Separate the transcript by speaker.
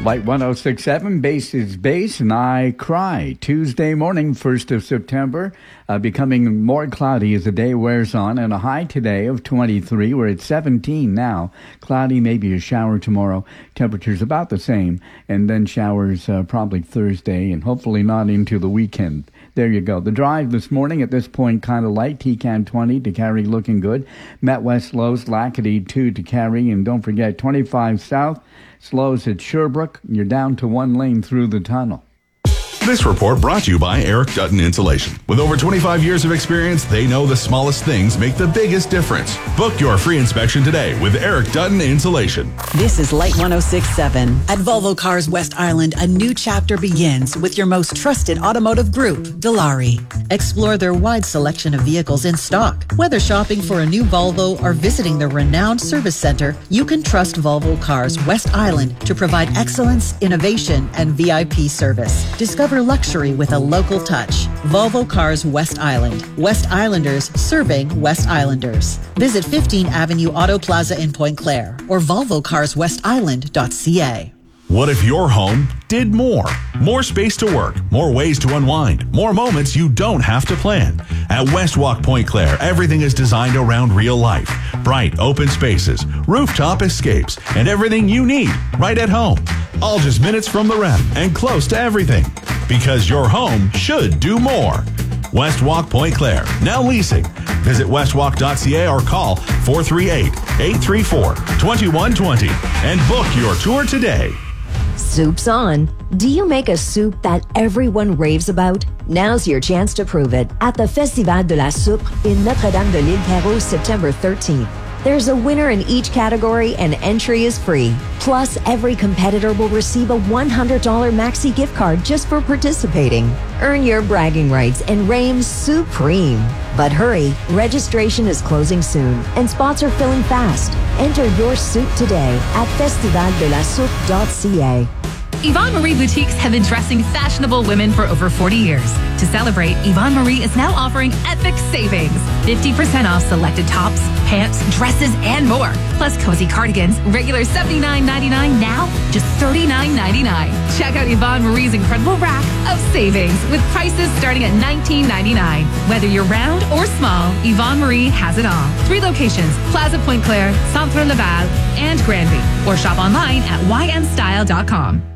Speaker 1: Light 106.7, Bass is Bass, and I Cry. Tuesday morning, 1st of September, becoming more cloudy as the day wears on, and a high today of 23. We're at 17 now. Cloudy, maybe a shower tomorrow. Temperatures about the same, and then showers probably Thursday, and hopefully not into the weekend. There you go. The drive this morning at this point kind of light. Tecan 20 to Carry looking good. Met West slows, Lackady 2 to Carry. And don't forget 25 south slows at Sherbrooke. You're down to one lane through the tunnel.
Speaker 2: This report brought to you by Eric Dutton Insulation. With over 25 years of experience, they know the smallest things make the biggest difference. Book your free inspection today with Eric Dutton Insulation.
Speaker 3: This is Light 106.7. At Volvo Cars West Island, a new chapter begins with your most trusted automotive group, Dilawri. Explore their wide selection of vehicles in stock. Whether shopping for a new Volvo or visiting the renowned service center, you can trust Volvo Cars West Island to provide excellence, innovation, and VIP service. Discover luxury with a local touch. Volvo Cars West Island. West Islanders serving West Islanders. Visit 15 Avenue Auto Plaza in Point Claire or volvocarswestisland.ca.
Speaker 2: What if your home did more? More space to work, more ways to unwind, more moments you don't have to plan. At Westwalk Point Claire, everything is designed around real life. Bright, open spaces, rooftop escapes, and everything you need right at home. All just minutes from the rep and close to everything. Because your home should do more. Westwalk Point Claire, now leasing. Visit westwalk.ca or call 438-834-2120 and book your tour today.
Speaker 4: Soup's on. Do you make a soup that everyone raves about? Now's your chance to prove it at the Festival de la Soupe in Notre-Dame-de-l'Île-Perrot, September 13th. There's a winner in each category and entry is free. Plus, every competitor will receive a $100 Maxi gift card just for participating. Earn your bragging rights and reign supreme. But hurry, registration is closing soon and spots are filling fast. Enter your soup today at festivaldelasoupe.ca.
Speaker 5: Yvonne Marie Boutiques have been dressing fashionable women for over 40 years. To celebrate, Yvonne Marie is now offering epic savings. 50% off selected tops, pants, dresses, and more. Plus cozy cardigans, regular $79.99, now just $39.99. Check out Yvonne Marie's incredible rack of savings with prices starting at $19.99. Whether you're round or small, Yvonne Marie has it all. 3 locations, Plaza Point Claire, Centre Laval, and Granby. Or shop online at ynstyle.com.